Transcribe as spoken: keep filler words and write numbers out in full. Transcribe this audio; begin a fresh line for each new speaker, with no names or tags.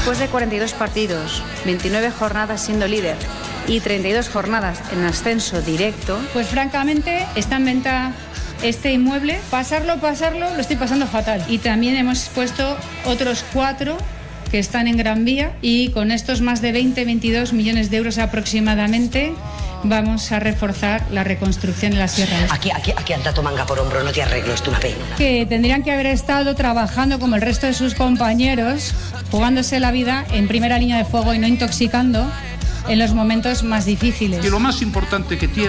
Después de cuarenta y dos partidos, veintinueve jornadas siendo líder y treinta y dos jornadas en ascenso directo,
pues francamente está en venta este inmueble. Pasarlo, pasarlo, lo estoy pasando fatal. Y también hemos puesto otros cuatro que están en Gran Vía y con estos más de veinte, veintidós millones de euros aproximadamente vamos a reforzar la reconstrucción de la Sierra Este.
Aquí, aquí, aquí anda tu manga por hombro, no te arreglo, es una pena.
Que tendrían que haber estado trabajando como el resto de sus compañeros, jugándose la vida en primera línea de fuego y no intoxicando en los momentos más difíciles.
Que lo más importante que tiene